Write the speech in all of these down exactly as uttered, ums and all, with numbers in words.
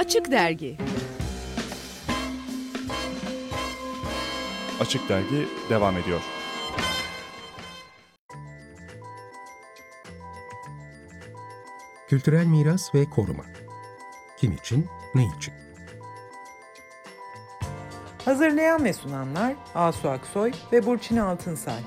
Açık Dergi. Açık Dergi devam ediyor. Kültürel miras ve koruma. Kim için, ne için? Hazırlayan ve sunanlar Asu Aksoy ve Burçin Altınsay.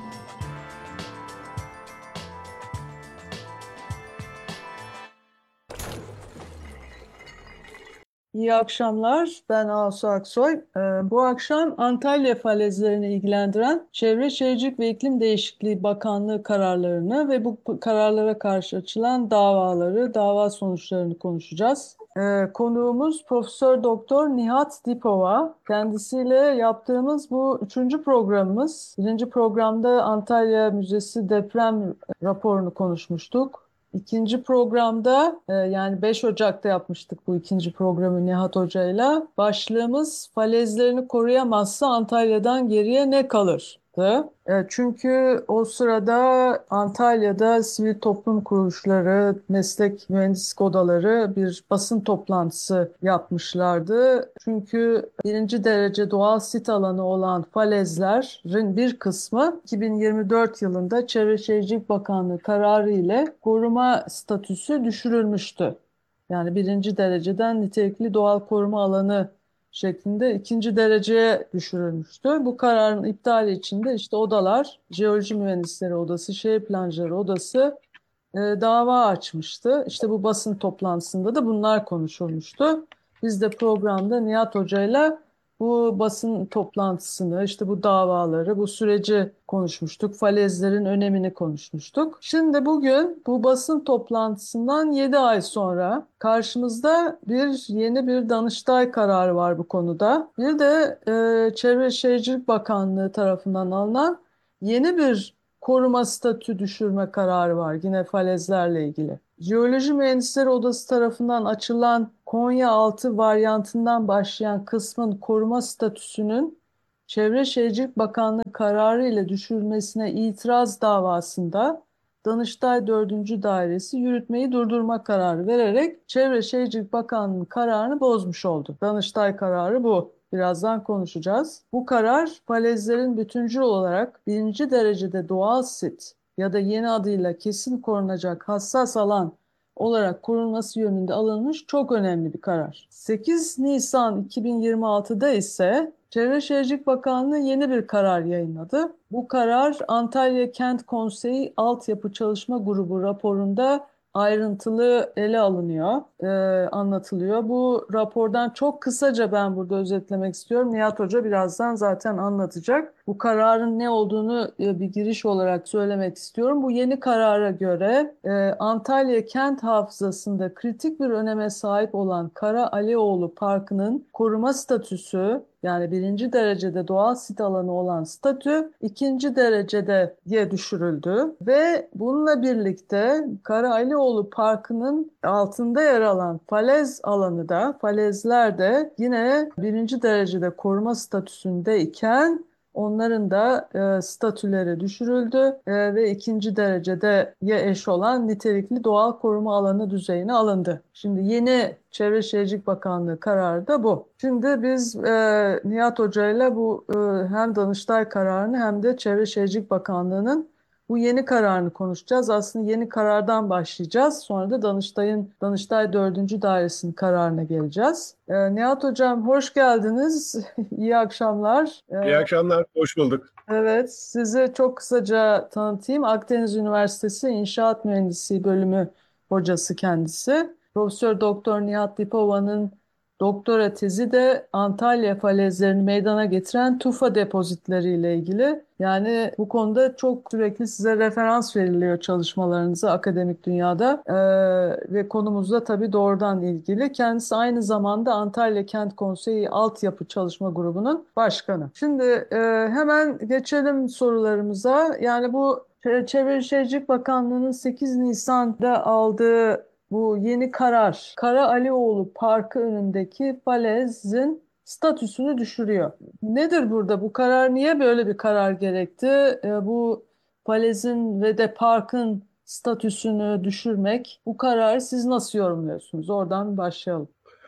İyi akşamlar, ben Asu Aksoy. Ee, bu akşam Antalya falezlerini ilgilendiren Çevre Şehircilik ve İklim Değişikliği Bakanlığı kararlarını ve bu kararlara karşı açılan davaları, dava sonuçlarını konuşacağız. Ee, konuğumuz Profesör Doktor Nihat Dipova. Kendisiyle yaptığımız bu üçüncü programımız. Birinci programda Antalya Müzesi deprem raporunu konuşmuştuk. İkinci programda e, yani beş Ocak'ta yapmıştık bu ikinci programı Nihat Hoca'yla. Başlığımız falezlerini koruyamazsa Antalya'dan geriye ne kalır? E, çünkü o sırada Antalya'da sivil toplum kuruluşları, meslek mühendislik odaları bir basın toplantısı yapmışlardı. Çünkü birinci derece doğal sit alanı olan falezlerin bir kısmı iki bin yirmi dört yılında Çevre Şehircilik Bakanlığı kararı ile koruma statüsü düşürülmüştü. Yani birinci dereceden nitelikli doğal koruma alanı şeklinde ikinci dereceye düşürülmüştü. Bu kararın iptali için de işte odalar, Jeoloji Mühendisleri Odası, Şehir Plancıları Odası e, dava açmıştı. İşte bu basın toplantısında da bunlar konuşulmuştu. Biz de programda Nihat Hoca'yla bu basın toplantısını, işte bu davaları, bu süreci konuşmuştuk. Falezlerin önemini konuşmuştuk. Şimdi bugün bu basın toplantısından yedi ay sonra karşımızda bir yeni bir Danıştay kararı var bu konuda. Bir de e, Çevre Şehircilik Bakanlığı tarafından alınan yeni bir koruma statü düşürme kararı var yine falezlerle ilgili. Jeoloji Mühendisleri Odası tarafından açılan Konya altı varyantından başlayan kısmın koruma statüsünün Çevre Şehircilik Bakanlığı kararı ile düşürülmesine itiraz davasında Danıştay dördüncü Dairesi yürütmeyi durdurma kararı vererek Çevre Şehircilik Bakanlığı'nın kararını bozmuş oldu. Danıştay kararı bu. Birazdan konuşacağız. Bu karar falezlerin bütüncül olarak birinci derecede doğal sit ya da yeni adıyla kesin korunacak hassas alan olarak korunması yönünde alınmış çok önemli bir karar. sekiz Nisan iki bin yirmi altıda ise Çevre Şehircilik Bakanlığı yeni bir karar yayınladı. Bu karar Antalya Kent Konseyi Altyapı Çalışma Grubu raporunda ayrıntılı ele alınıyor, e, anlatılıyor. Bu rapordan çok kısaca ben burada özetlemek istiyorum. Nihat Hoca birazdan zaten anlatacak. Bu kararın ne olduğunu e, bir giriş olarak söylemek istiyorum. Bu yeni karara göre e, Antalya Kent Hafızası'nda kritik bir öneme sahip olan Kara Alioğlu Parkı'nın koruma statüsü, yani birinci derecede doğal sit alanı olan statü ikinci derecede ye düşürüldü ve bununla birlikte Kara Alioğlu Parkı'nın altında yer alan falez alanı da, falezler de yine birinci derecede koruma statüsündeyken onların da e, statüleri düşürüldü e, ve ikinci derecede ye eş olan nitelikli doğal koruma alanı düzeyine alındı. Şimdi yeni Çevre Şehircilik Bakanlığı kararı da bu. Şimdi biz e, Nihat Hoca ile bu e, hem Danıştay kararını hem de Çevre Şehircilik Bakanlığı'nın bu yeni kararını konuşacağız. Aslında yeni karardan başlayacağız. Sonra da Danıştay'ın Danıştay dördüncü Dairesi'nin kararına geleceğiz. E, Nihat Hocam hoş geldiniz. İyi akşamlar. E, İyi akşamlar, hoş bulduk. Evet, sizi çok kısaca tanıtayım. Akdeniz Üniversitesi İnşaat Mühendisliği Bölümü hocası kendisi. Profesör Doktor Nihat Dipova'nın doktora tezi de Antalya falezlerini meydana getiren tufa depozitleri ile ilgili. Yani bu konuda çok sürekli size referans veriliyor çalışmalarınıza akademik dünyada ee, ve konumuzda tabii doğrudan ilgili. Kendisi aynı zamanda Antalya Kent Konseyi Altyapı Çalışma Grubu'nun başkanı. Şimdi e, hemen geçelim sorularımıza. Yani bu Çevre Şehircilik Bakanlığı'nın sekiz Nisan'da aldığı bu yeni karar, Kara Alioğlu Parkı önündeki falezin statüsünü düşürüyor. Nedir burada? Bu karar niye böyle bir karar gerekti? E, bu falezin ve de parkın statüsünü düşürmek, bu kararı siz nasıl yorumluyorsunuz? Oradan başlayalım.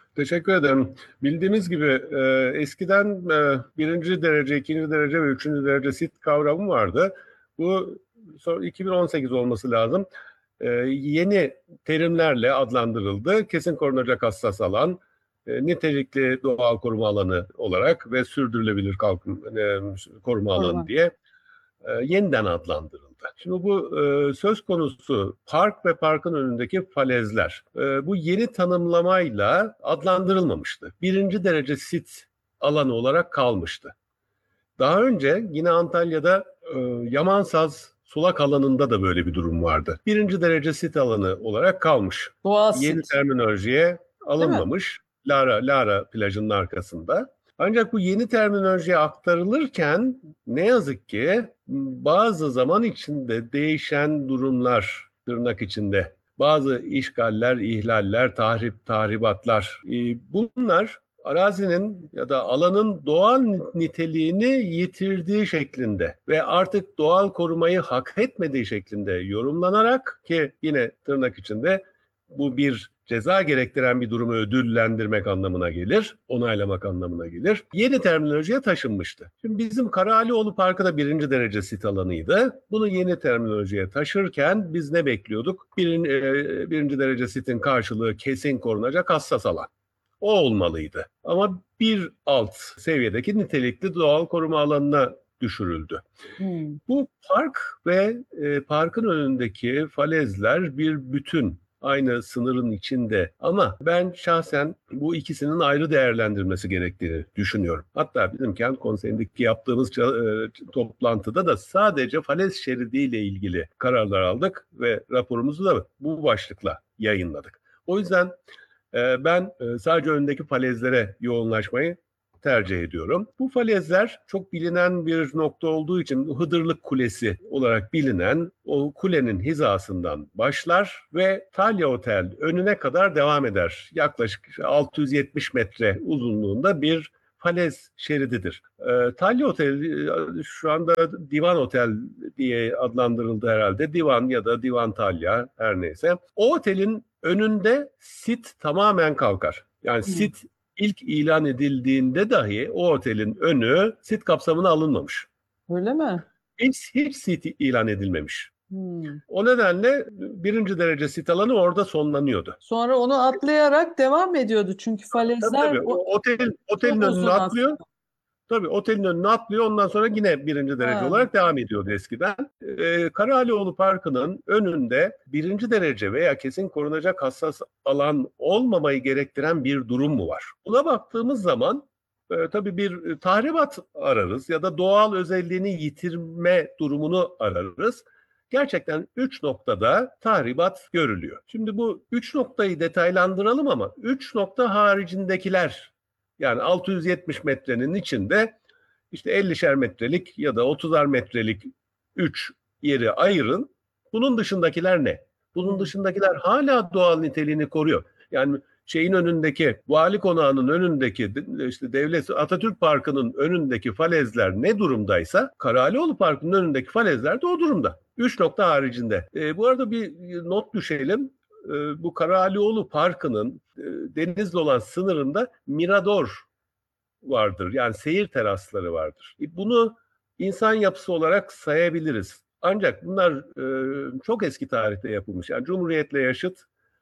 Teşekkür ederim. Bildiğimiz gibi e, eskiden e, birinci derece, ikinci derece ve üçüncü derece sit kavramı vardı. Bu son iki bin on sekiz olması lazım. E, yeni terimlerle adlandırıldı. Kesin korunacak hassas alan, e, nitelikli doğal koruma alanı olarak ve sürdürülebilir kalkın, e, koruma alanı Koruma. diye e, yeniden adlandırıldı. Şimdi bu e, söz konusu park ve parkın önündeki falezler. E, bu yeni tanımlamayla adlandırılmamıştı. Birinci derece sit alanı olarak kalmıştı. Daha önce yine Antalya'da e, Yamansaz sulak alanında da böyle bir durum vardı. Birinci derece sit alanı olarak kalmış. Doğal Yeni sit. terminolojiye alınmamış. Lara, Lara plajının arkasında. Ancak bu yeni terminolojiye aktarılırken ne yazık ki bazı zaman içinde değişen durumlar tırnak içinde, bazı işgaller, ihlaller, tahrip, tahribatlar, e, bunlar arazinin ya da alanın doğal niteliğini yitirdiği şeklinde ve artık doğal korumayı hak etmediği şeklinde yorumlanarak, ki yine tırnak içinde bu bir ceza gerektiren bir durumu ödüllendirmek anlamına gelir, onaylamak anlamına gelir. Yeni terminolojiye taşınmıştı. Şimdi bizim Karahalioğlu Parkı da birinci derece sit alanıydı. Bunu yeni terminolojiye taşırken biz ne bekliyorduk? Birin, e, birinci derece sitin karşılığı kesin korunacak hassas alan. O olmalıydı. Ama bir alt seviyedeki nitelikli doğal koruma alanına düşürüldü. Hmm. Bu park ve e, parkın önündeki falezler bir bütün. Aynı sınırın içinde, ama ben şahsen bu ikisinin ayrı değerlendirmesi gerektiğini düşünüyorum. Hatta bizim kent konseyindeki yaptığımız e, toplantıda da sadece falez şeridiyle ilgili kararlar aldık ve raporumuzu da bu başlıkla yayınladık. O yüzden e, ben e, sadece önündeki falezlere yoğunlaşmayı tercih ediyorum. Bu falezler çok bilinen bir nokta olduğu için Hıdırlık Kulesi olarak bilinen o kulenin hizasından başlar ve Talya Otel önüne kadar devam eder. Yaklaşık altı yüz yetmiş metre uzunluğunda bir falez şerididir. E, Talya Otel e, şu anda Divan Otel diye adlandırıldı herhalde. Divan ya da Divan Talya, her neyse. O otelin önünde sit tamamen kalkar. Yani Hmm. sit İlk ilan edildiğinde dahi o otelin önü sit kapsamına alınmamış. Öyle mi? Hiç, hiç sit ilan edilmemiş. Hmm. O nedenle birinci derece sit alanı orada sonlanıyordu. Sonra onu atlayarak devam ediyordu çünkü Tabii, falezler tabii. o, O otel, otelin çok uzun önüne atlıyor. aslında. Tabii otelin önüne atlıyor. Ondan sonra yine birinci derece Ha. olarak devam ediyordu eskiden. Ee, Karahalioğlu Parkı'nın önünde birinci derece veya kesin korunacak hassas alan olmamayı gerektiren bir durum mu var? Buna baktığımız zaman e, tabii bir tahribat ararız ya da doğal özelliğini yitirme durumunu ararız. Gerçekten üç noktada tahribat görülüyor. Şimdi bu üç noktayı detaylandıralım, ama üç nokta haricindekiler, yani altı yüz yetmiş metrenin içinde işte ellişer metrelik ya da otuzar metrelik üç yeri ayırın. Bunun dışındakiler ne? Bunun dışındakiler hala doğal niteliğini koruyor. Yani şeyin önündeki, Vali Konağı'nın önündeki, işte Devlet Atatürk Parkı'nın önündeki falezler ne durumdaysa Karahalioğlu Parkı'nın önündeki falezler de o durumda. Üç nokta haricinde. E, bu arada bir not düşelim. E, bu Karahalioğlu Parkı'nın e, denizle olan sınırında mirador vardır. Yani seyir terasları vardır. E, bunu insan yapısı olarak sayabiliriz. Ancak bunlar e, çok eski tarihte yapılmış. Yani Cumhuriyet'le yaşıt.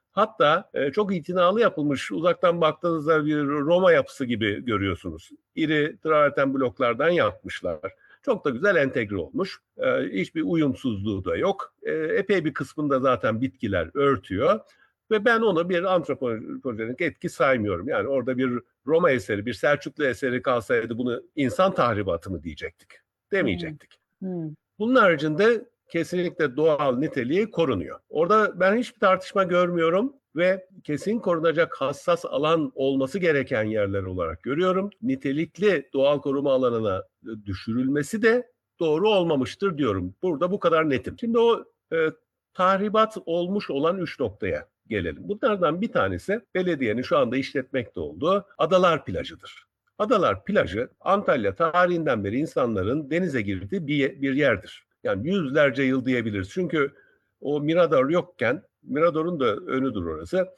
Hatta e, çok itinalı yapılmış. Uzaktan baktığınızda bir Roma yapısı gibi görüyorsunuz. İri traverten bloklardan yapmışlar. Çok da güzel entegre olmuş. E, hiçbir uyumsuzluğu da yok. E, epey bir kısmında zaten bitkiler örtüyor. Ve ben onu bir antropojenik etki saymıyorum. Yani orada bir Roma eseri, bir Selçuklu eseri kalsaydı bunu insan tahribatı mı diyecektik? Demeyecektik. Hmm. Bunun haricinde kesinlikle doğal niteliği korunuyor. Orada ben hiçbir tartışma görmüyorum ve kesin korunacak hassas alan olması gereken yerler olarak görüyorum. Nitelikli doğal koruma alanına düşürülmesi de doğru olmamıştır diyorum. Burada bu kadar netim. Şimdi o e, tahribat olmuş olan üç noktaya gelelim. Bunlardan bir tanesi belediyenin şu anda işletmekte olduğu Adalar Plajı'dır. Adalar Plajı Antalya tarihinden beri insanların denize girdiği bir, bir yerdir. Yani yüzlerce yıl diyebiliriz. Çünkü o mirador yokken, miradorun da önüdür orası.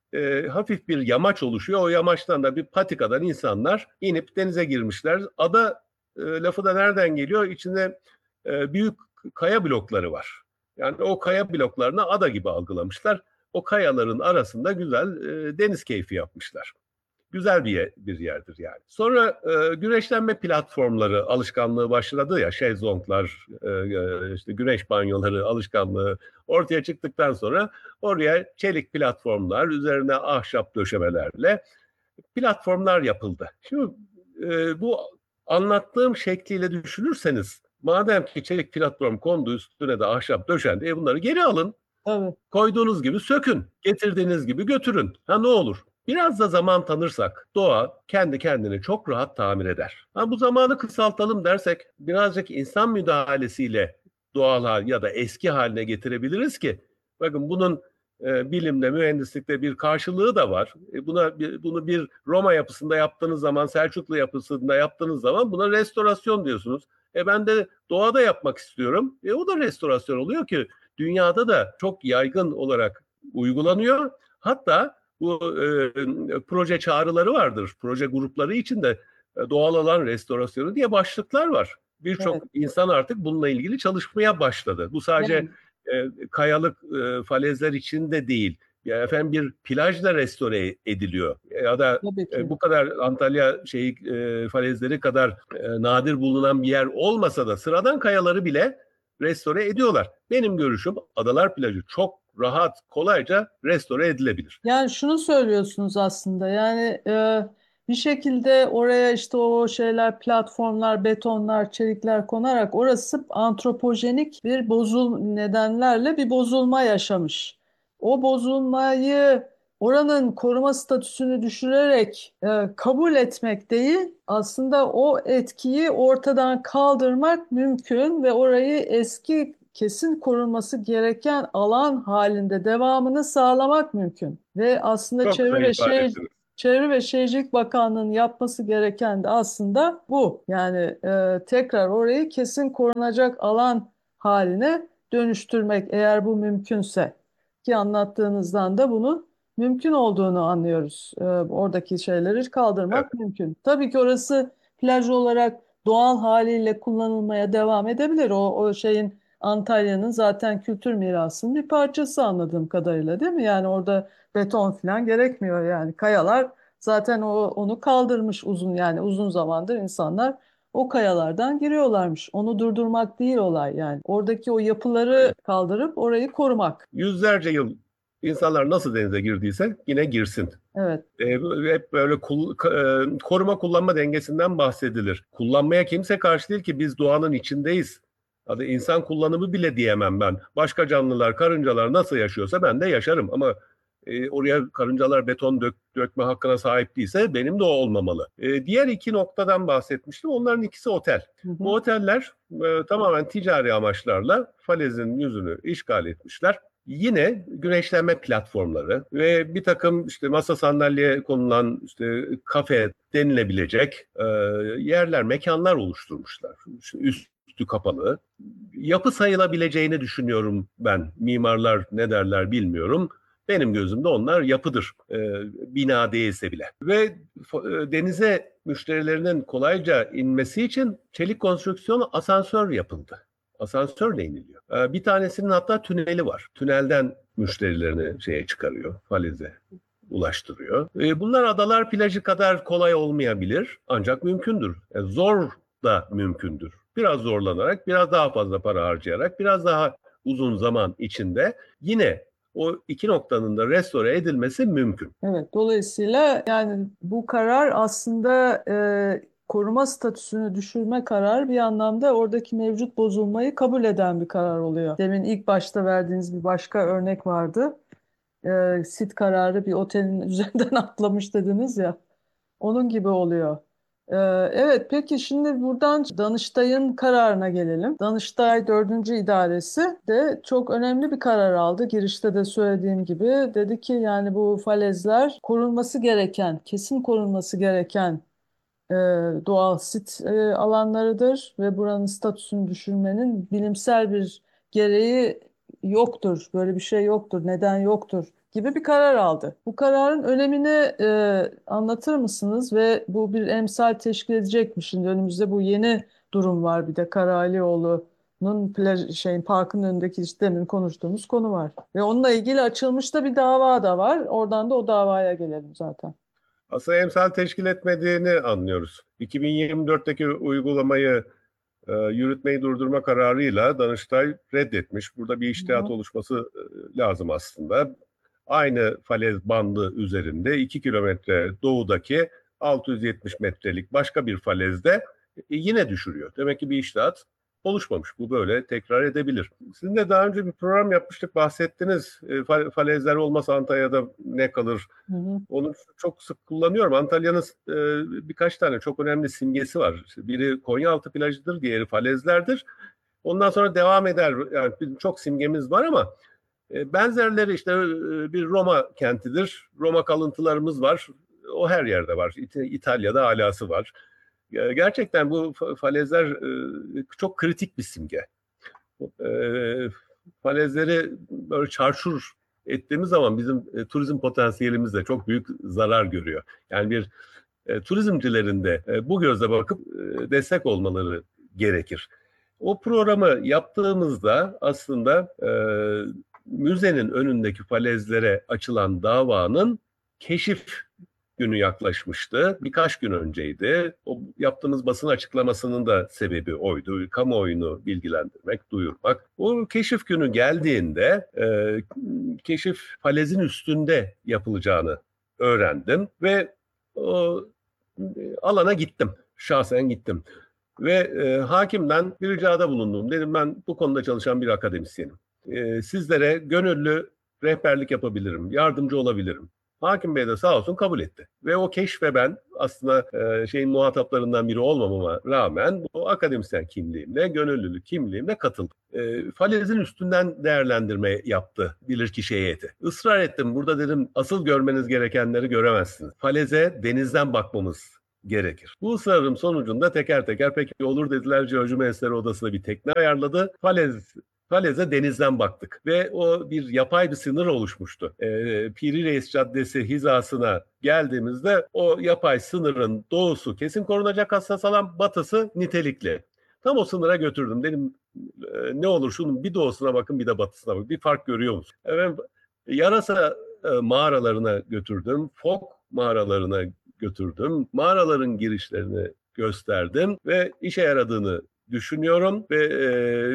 e, hafif bir yamaç oluşuyor. O yamaçtan da bir patikadan insanlar inip denize girmişler. Ada e, lafı da nereden geliyor? İçinde e, büyük kaya blokları var. Yani o kaya bloklarını ada gibi algılamışlar. O kayaların arasında güzel e, deniz keyfi yapmışlar. Güzel bir, yer, bir yerdir yani. Sonra e, güneşlenme platformları alışkanlığı başladı ya, şezlonglar, e, işte güneş banyoları alışkanlığı ortaya çıktıktan sonra oraya çelik platformlar, üzerine ahşap döşemelerle platformlar yapıldı. Şimdi e, bu anlattığım şekliyle düşünürseniz, madem ki çelik platform kondu, üstüne de ahşap döşendi, e bunları geri alın. Evet. Koyduğunuz gibi sökün, getirdiğiniz gibi götürün. Ha, ne olur? Biraz da zaman tanırsak doğa kendi kendini çok rahat tamir eder. Ha, bu zamanı kısaltalım dersek birazcık insan müdahalesiyle doğal hal ya da eski haline getirebiliriz ki, bakın bunun e, bilimde, mühendislikte bir karşılığı da var. E, buna bir, bunu bir Roma yapısında yaptığınız zaman, Selçuklu yapısında yaptığınız zaman buna restorasyon diyorsunuz. E ben de doğada yapmak istiyorum. E o da restorasyon oluyor ki dünyada da çok yaygın olarak uygulanıyor. Hatta bu e, proje çağrıları vardır. Proje grupları için de e, doğal alan restorasyonu diye başlıklar var. Evet. Birçok insan artık bununla ilgili çalışmaya başladı. Bu sadece Yani, e, kayalık e, falezler için de değil. Ya efendim, bir plaj da restore ediliyor. Ya da tabii e, ki. bu kadar Antalya şey e, falezleri kadar e, nadir bulunan bir yer olmasa da sıradan kayaları bile restore ediyorlar. Benim görüşüm, Adalar Plajı çok rahat, kolayca restore edilebilir. Yani şunu söylüyorsunuz aslında, yani e, bir şekilde oraya işte o şeyler, platformlar, betonlar, çelikler konarak orası antropojenik bir bozul nedenlerle bir bozulma yaşamış. O bozulmayı, oranın koruma statüsünü düşürerek e, kabul etmek değil, aslında o etkiyi ortadan kaldırmak mümkün ve orayı eski, kesin korunması gereken alan halinde devamını sağlamak mümkün. Ve aslında Çok Çevre güzel ve ifade Şehir ettiniz. Çevre ve Şehircilik Bakanlığı'nın yapması gereken de aslında bu. Yani e, tekrar orayı kesin korunacak alan haline dönüştürmek, eğer bu mümkünse. Ki anlattığınızdan da bunun mümkün olduğunu anlıyoruz. E, oradaki şeyleri Evet. kaldırmak mümkün. Tabii ki orası plaj olarak doğal haliyle kullanılmaya devam edebilir. O, o şeyin, Antalya'nın zaten kültür mirasının bir parçası anladığım kadarıyla, değil mi? Yani orada beton falan gerekmiyor yani. Kayalar zaten o, onu kaldırmış uzun, yani uzun zamandır insanlar o kayalardan giriyorlarmış. Onu durdurmak değil olay yani. Oradaki o yapıları kaldırıp orayı korumak. Yüzlerce yıl insanlar nasıl denize girdiyse yine girsin. Evet, E, hep böyle kul, e, koruma kullanma dengesinden bahsedilir. Kullanmaya kimse karşı değil ki, biz doğanın içindeyiz. Hadi insan kullanımı bile diyemem ben. Başka canlılar, karıncalar nasıl yaşıyorsa ben de yaşarım, ama e, oraya karıncalar beton dök, dökme hakkına sahip değilse benim de o olmamalı. E, diğer iki noktadan bahsetmiştim. Onların ikisi otel. hı Bu hı, oteller e, tamamen ticari amaçlarla falezin yüzünü işgal etmişler. Yine güneşlenme platformları ve bir takım işte masa sandalye konulan, işte kafe denilebilecek e, yerler, mekanlar oluşturmuşlar. İşte üstü kapalı. Yapı sayılabileceğini düşünüyorum ben. Mimarlar ne derler bilmiyorum. Benim gözümde onlar yapıdır. E, bina değilse bile. Ve e, denize müşterilerinin kolayca inmesi için çelik konstrüksiyon asansör yapıldı. Asansörle iniliyor. Ee, Bir tanesinin hatta tüneli var. Tünelden müşterilerini şeye çıkarıyor, falize ulaştırıyor. Ee, Bunlar Adalar Plajı kadar kolay olmayabilir, ancak mümkündür. Yani zor da mümkündür. Biraz zorlanarak, biraz daha fazla para harcayarak, biraz daha uzun zaman içinde yine o iki noktanın da restore edilmesi mümkün. evet. Dolayısıyla yani bu karar aslında e, koruma statüsünü düşürme kararı bir anlamda oradaki mevcut bozulmayı kabul eden bir karar oluyor. Demin ilk başta verdiğiniz bir başka örnek vardı. E, sit kararı bir otelin üzerinden atlamış dediniz ya. Onun gibi oluyor. Ee, evet, peki şimdi buradan Danıştay'ın kararına gelelim. Danıştay dördüncü İdaresi de çok önemli bir karar aldı. Girişte de söylediğim gibi dedi ki yani bu falezler korunması gereken, kesin korunması gereken e, doğal sit e, alanlarıdır ve buranın statüsünü düşürmenin bilimsel bir gereği yoktur. Böyle bir şey yoktur, neden yoktur gibi bir karar aldı. Bu kararın önemini e, anlatır mısınız ve bu bir emsal teşkil edecek mi? Şimdi önümüzde bu yeni durum var, bir de Karalioğlu'nun plaj, şeyin parkın önündeki işte demin konuştuğumuz konu var. Ve onunla ilgili açılmış da bir dava da var. Oradan da o davaya gelelim zaten. Aslında emsal teşkil etmediğini anlıyoruz. iki bin yirmi dörtteki uygulamayı e, yürütmeyi durdurma kararıyla Danıştay reddetmiş. Burada bir Hı içtihat hı. oluşması e, lazım aslında. Aynı falez bandı üzerinde iki kilometre doğudaki altı yüz yetmiş metrelik başka bir falezde e, yine düşürüyor. Demek ki bir içtihat oluşmamış. Bu böyle tekrar edebilir. Sizinle daha önce bir program yapmıştık, bahsettiniz. E, falezler olmasa Antalya'da ne kalır? Hı hı. Onu çok sık kullanıyorum. Antalya'nın e, birkaç tane çok önemli simgesi var. Biri Konyaaltı plajıdır, diğeri falezlerdir. Ondan sonra devam eder. Yani çok simgemiz var ama e, benzerleri işte e, bir Roma kentidir. Roma kalıntılarımız var. O her yerde var. İt- İtalya'da alası var. E, gerçekten bu falezler e, çok kritik bir simge. E, falezleri böyle çarçur ettiğimiz zaman bizim e, turizm potansiyelimiz de çok büyük zarar görüyor. Yani bir e, turizmcilerin de e, bu gözle bakıp e, destek olmaları gerekir. O programı yaptığımızda aslında e, müzenin önündeki falezlere açılan davanın keşif günü yaklaşmıştı. Birkaç gün önceydi. O yaptığımız basın açıklamasının da sebebi oydu. Kamuoyunu bilgilendirmek, duyurmak. O keşif günü geldiğinde e, keşif falezin üstünde yapılacağını öğrendim ve o alana gittim. Şahsen gittim. Ve e, hakimden bir ricada bulundum. Dedim ben bu konuda çalışan bir akademisyenim. E, sizlere gönüllü rehberlik yapabilirim, yardımcı olabilirim. Hakim Bey de sağ olsun kabul etti. Ve o keşfe ben aslında e, şeyin muhataplarından biri olmamama rağmen bu akademisyen kimliğimle, gönüllülük kimliğimle katıldım. E, falezin üstünden değerlendirme yaptı bilirkişi heyeti. Israr ettim. Burada dedim asıl görmeniz gerekenleri göremezsiniz. Faleze denizden bakmamız gerekir. Bu ısrarım sonucunda teker teker peki olur dediler. Jeoloji Mühendisleri Odası'na bir tekne ayarladı. Falez Falez'e denizden baktık ve o bir yapay bir sınır oluşmuştu. Ee, Piri Reis Caddesi hizasına geldiğimizde o yapay sınırın doğusu kesin korunacak hassas alan, batısı nitelikli. Tam o sınıra götürdüm. Dedim e, ne olur şunun bir doğusuna bakın bir de batısına bakın. Bir fark görüyor musun? Evet, Yarasa e, mağaralarına götürdüm. Fok mağaralarına götürdüm. Mağaraların girişlerini gösterdim ve işe yaradığını düşünüyorum ve e,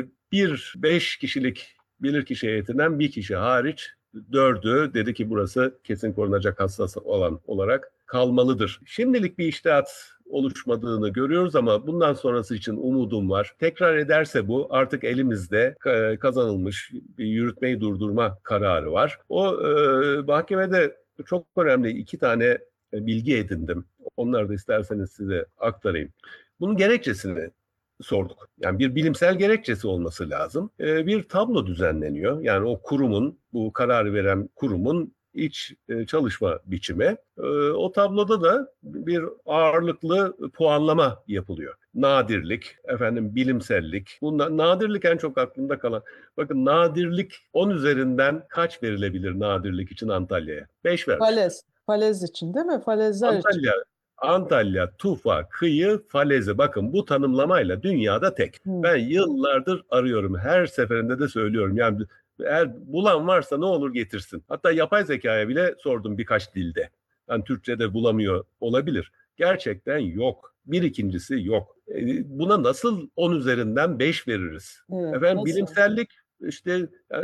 bir beş kişilik bilirkişi heyetinden bir kişi hariç dördü dedi ki burası kesin korunacak hassas alan olarak kalmalıdır. Şimdilik bir içtihat oluşmadığını görüyoruz ama bundan sonrası için umudum var. Tekrar ederse bu artık elimizde kazanılmış bir yürütmeyi durdurma kararı var. O e, mahkemede çok önemli iki tane bilgi edindim. Onları da isterseniz size aktarayım. Bunun gerekçesini sorduk. Yani bir bilimsel gerekçesi olması lazım. Ee, bir tablo düzenleniyor. Yani o kurumun, bu kararı veren kurumun iç e, çalışma biçimi. E, o tabloda da bir ağırlıklı puanlama yapılıyor. Nadirlik, efendim bilimsellik. Bunlar, nadirlik en çok aklımda kalan. Bakın nadirlik on üzerinden kaç verilebilir nadirlik için Antalya'ya? beş vermiş. Falez. Falez için değil mi? Falezler için. Antalya, Antalya, Tufa, Kıyı, Falezi. Bakın bu tanımlamayla dünyada tek. Hı. Ben yıllardır arıyorum. Her seferinde de söylüyorum. Yani eğer bulan varsa ne olur getirsin. Hatta yapay zekaya bile sordum birkaç dilde. Yani Türkçe'de bulamıyor olabilir. Gerçekten yok. Bir ikincisi yok. E, Buna nasıl on üzerinden beş veririz? Evet, Efendim nasıl? bilimsellik işte e,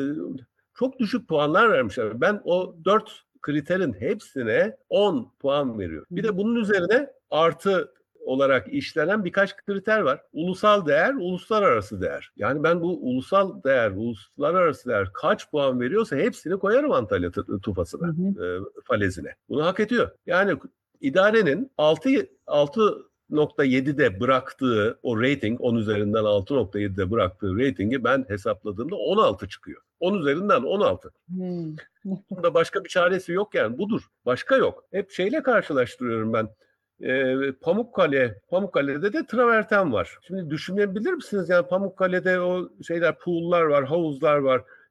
çok düşük puanlar vermişler. Ben o dört kriterin hepsine on puan veriyorum. Bir de bunun üzerine artı olarak işlenen birkaç kriter var. Ulusal değer, uluslararası değer. Yani ben bu ulusal değer, uluslararası değer kaç puan veriyorsa hepsini koyarım Antalya tufasına, Hı hı. e, falezine. Bunu hak ediyor. Yani idarenin altı altı nokta yedide bıraktığı o rating, on üzerinden altı nokta yedide bıraktığı ratingi ben hesapladığımda on altı çıkıyor. on üzerinden on altı. Hmm. Bunda başka bir çaresi yok yani budur. Başka yok. Hep şeyle karşılaştırıyorum ben. Ee, Pamukkale, Pamukkale'de de traverten var. Şimdi düşünebilir misiniz yani Pamukkale'de o şeyler, pool'lar var, havuzlar var.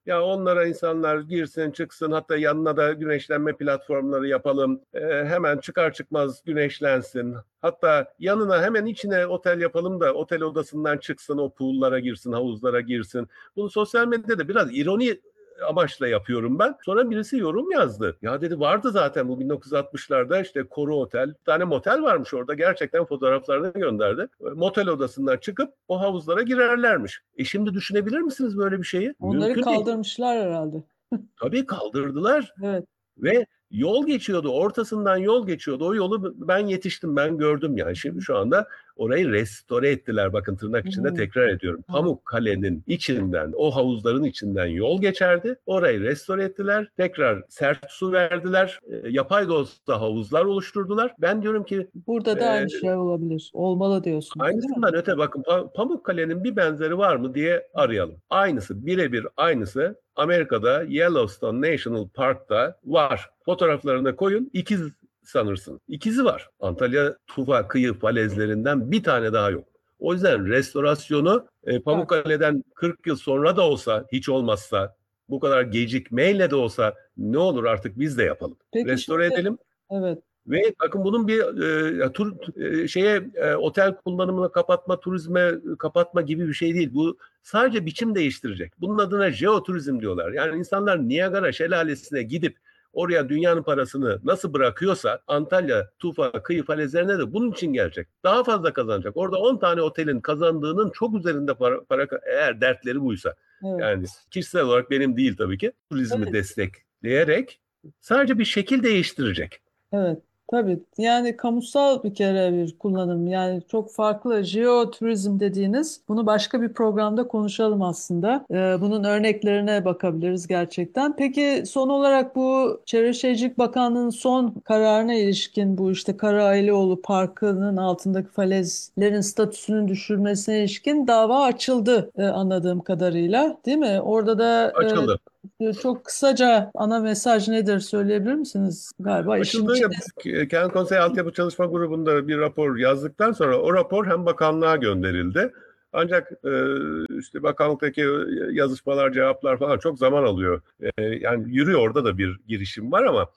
Ya onlara insanlar girsin çıksın, hatta yanına da güneşlenme platformları yapalım. Ee, hemen çıkar çıkmaz güneşlensin. Hatta yanına hemen içine otel yapalım da otel odasından çıksın, o pool'lara girsin, havuzlara girsin. Bunu sosyal medyada biraz ironi amaçla yapıyorum ben. Sonra birisi yorum yazdı. Ya dedi, vardı zaten bu bin dokuz yüz altmışlarda işte Koru Otel. Bir tane motel varmış orada. Gerçekten fotoğraflarını gönderdi. Motel odasından çıkıp o havuzlara girerlermiş. E şimdi düşünebilir misiniz böyle bir şeyi? Onları Mümkün değil. kaldırmışlar herhalde. Tabii kaldırdılar. Evet. Ve yol geçiyordu, ortasından yol geçiyordu. O yolu ben yetiştim, ben gördüm yani. Şimdi şu anda orayı restore ettiler. Bakın tırnak içinde Hmm. tekrar ediyorum. Evet. Pamukkale'nin içinden, o havuzların içinden yol geçerdi. Orayı restore ettiler. Tekrar sert su verdiler. E, yapay da olsa havuzlar oluşturdular. Ben diyorum ki Burada da e, aynı şey olabilir. Olmalı diyorsunuz, değil mi? aynısından öte bakın, Pa- Pamukkale'nin bir benzeri var mı diye arayalım. Aynısı, birebir aynısı Amerika'da Yellowstone National Park'ta var. Fotoğraflarına koyun, ikiz sanırsın. İkizi var. Antalya Tufa kıyı falezlerinden bir tane daha yok. O yüzden restorasyonu e, Pamukkale'den kırk yıl sonra da olsa, hiç olmazsa bu kadar gecikmeyle de olsa ne olur artık biz de yapalım. Peki Restore şimdi, edelim. evet. Ve bakın bunun bir e, tur e, şeye e, otel kullanımını kapatma, turizme kapatma gibi bir şey değil. Bu sadece biçim değiştirecek. Bunun adına jeoturizm diyorlar. Yani insanlar Niagara Şelalesi'ne gidip oraya dünyanın parasını nasıl bırakıyorsa Antalya, Tufa, kıyı falezlerine de bunun için gelecek. Daha fazla kazanacak. Orada on tane otelin kazandığının çok üzerinde para, para eğer dertleri buysa. Evet. Yani kişisel olarak benim değil tabii ki. Turizmi Evet. destekleyerek sadece bir şekil değiştirecek. Evet, tabii. Yani kamusal bir kere bir kullanım. Yani çok farklı jeoturizm dediğiniz. Bunu başka bir programda konuşalım aslında. Ee, bunun örneklerine bakabiliriz gerçekten. Peki son olarak bu Çevre Şehircilik Bakanlığı'nın son kararına ilişkin bu işte Karaailoğlu Parkı'nın altındaki falezlerin statüsünün düşürmesine ilişkin dava açıldı e, anladığım kadarıyla, değil mi? Orada da Açıldı. e, çok kısaca ana mesaj nedir söyleyebilir misiniz? Galiba işin Açıldığı içinde. Kent Konseyi Altyapı Çalışma Grubu'nda bir rapor yazdıktan sonra o rapor hem bakanlığa gönderildi. Ancak e, işte bakanlıktaki yazışmalar, cevaplar falan çok zaman alıyor. E, yani yürüyor, orada da bir girişim var ama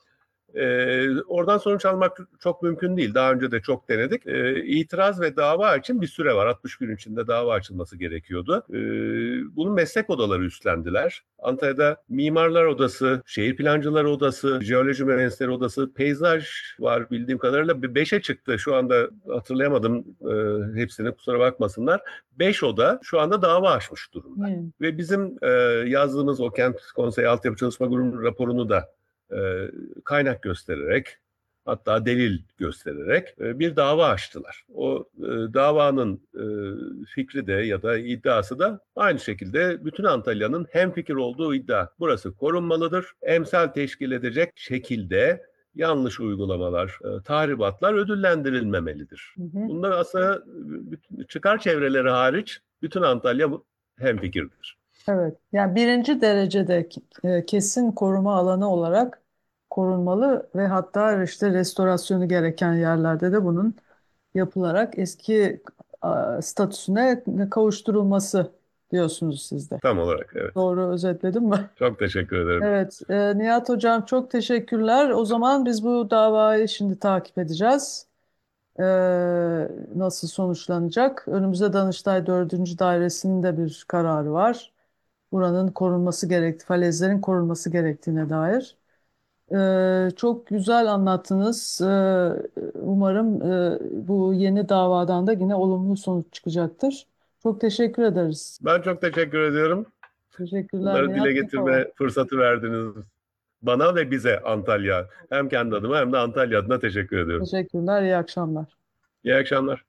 Ee, oradan sonuç almak çok mümkün değil. Daha önce de çok denedik. Ee, itiraz ve dava için bir süre var. altmış gün içinde dava açılması gerekiyordu. Ee, bunu meslek odaları üstlendiler. Antalya'da Mimarlar Odası, Şehir Plancılar Odası, Jeoloji Mühendisleri Odası, Peyzaj var bildiğim kadarıyla. Bir beşe çıktı. Şu anda hatırlayamadım e, hepsini, kusura bakmasınlar. Beş oda şu anda dava açmış durumda. Hmm. Ve bizim e, yazdığımız o Kent Konseyi Altyapı Çalışma Grubu raporunu da e, kaynak göstererek, hatta delil göstererek e, bir dava açtılar. O e, davanın e, fikri de ya da iddiası da aynı şekilde bütün Antalya'nın hemfikir olduğu iddia. Burası korunmalıdır. Emsal teşkil edecek şekilde yanlış uygulamalar, e, tahribatlar ödüllendirilmemelidir. Hı hı. Bunda aslında çıkar çevreleri hariç bütün Antalya hemfikirdir. Evet. Yani birinci derecede e, kesin koruma alanı olarak korunmalı ve hatta işte restorasyonu gereken yerlerde de bunun yapılarak eski a, statüsüne kavuşturulması diyorsunuz siz de. Tam olarak, evet. Doğru özetledim mi? Çok teşekkür ederim. Evet, e, Nihat Hocam çok teşekkürler. O zaman biz bu davayı şimdi takip edeceğiz. E, nasıl sonuçlanacak? Önümüzde Danıştay dördüncü Dairesi'nin de bir kararı var. Buranın korunması gerektiği, falezlerin korunması gerektiğine dair. E, çok güzel anlattınız. E, umarım e, bu yeni davadan da yine olumlu sonuç çıkacaktır. Çok teşekkür ederiz. Ben çok teşekkür ediyorum. Teşekkürler Bunları dile Nihat Tekova. getirme fırsatı verdiniz bana ve bize, Antalya. Hem kendi adıma hem de Antalya adına teşekkür ediyorum. Teşekkürler, iyi akşamlar. İyi akşamlar.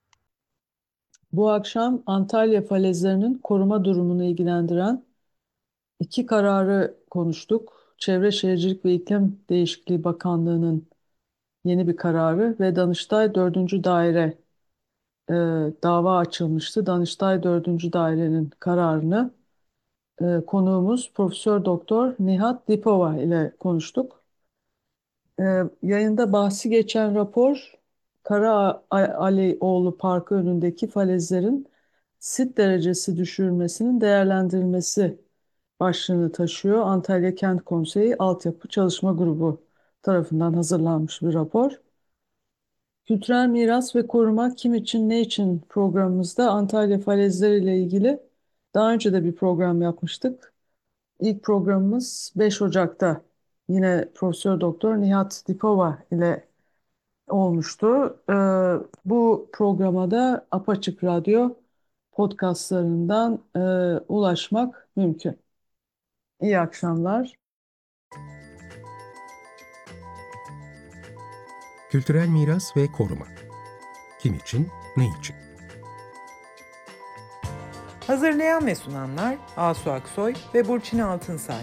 Bu akşam Antalya falezlerinin koruma durumunu ilgilendiren iki kararı konuştuk. Çevre Şehircilik ve İklim Değişikliği Bakanlığı'nın yeni bir kararı ve Danıştay dördüncü Daire e, dava açılmıştı. Danıştay dördüncü Daire'nin kararını e, konuğumuz Profesör Doktor Nihat Dipova ile konuştuk. E, yayında bahsi geçen rapor Karaaliоğlu Parkı önündeki falezlerin sit derecesi düşürmesinin değerlendirilmesi başlığını taşıyor. Antalya Kent Konseyi Altyapı Çalışma Grubu tarafından hazırlanmış bir rapor. Kültürel miras ve koruma kim için ne için programımızda Antalya falezleri ile ilgili daha önce de bir program yapmıştık. İlk programımız beş Ocak'ta yine Profesör Doktor Nihat Dipova ile olmuştu. Ee, bu programa da Apaçık Radyo podcastlarından e, ulaşmak mümkün. İyi akşamlar. Kültürel miras ve koruma. Kim için, ne için? Hazırlayan ve sunanlar Asu Aksoy ve Burçin Altınsay.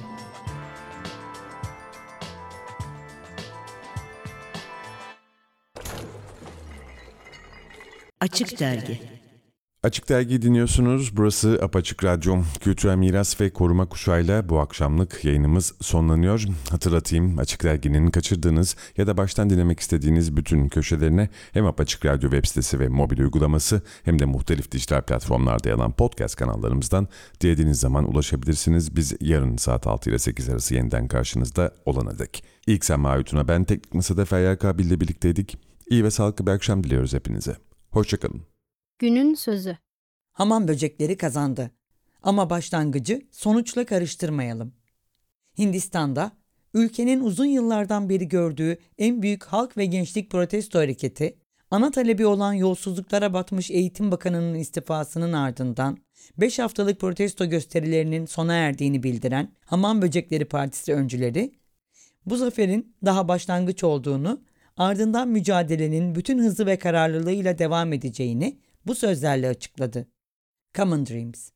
Açık Dergi. Açık Dergi dinliyorsunuz. Burası Apaçık Radyo. Kültürel miras ve koruma kuşağıyla bu akşamlık yayınımız sonlanıyor. Hatırlatayım, Açık Dergi'nin kaçırdığınız ya da baştan dinlemek istediğiniz bütün köşelerine hem Apaçık Radyo web sitesi ve mobil uygulaması hem de muhtelif dijital platformlarda yer alan podcast kanallarımızdan dilediğiniz zaman ulaşabilirsiniz. Biz yarın saat altı ile sekiz arası yeniden karşınızda olana dek. İlk Sema Aytun'a ben, Teknik Masa'da Feryal Kabil ile birlikteydik. İyi ve sağlıklı bir akşam diliyoruz hepinize. Hoşçakalın. Günün sözü. Hamam böcekleri kazandı. Ama başlangıcı sonuçla karıştırmayalım. Hindistan'da ülkenin uzun yıllardan beri gördüğü en büyük halk ve gençlik protesto hareketi, ana talebi olan yolsuzluklara batmış Eğitim Bakanı'nın istifasının ardından beş haftalık protesto gösterilerinin sona erdiğini bildiren Hamam Böcekleri Partisi öncüleri, bu zaferin daha başlangıç olduğunu, ardından mücadelenin bütün hızı ve kararlılığıyla devam edeceğini bu sözlerle açıkladı. Common Dreams.